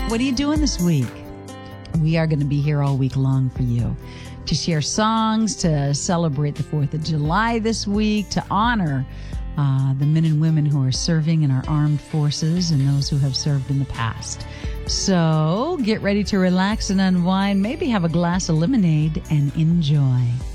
What are you doing this week? We are going to be here all week long for you to share songs, to celebrate the 4th of July this week, to honor the men and women who are serving in our armed forces and those who have served in the past. So get ready to relax and unwind, maybe have a glass of lemonade and enjoy.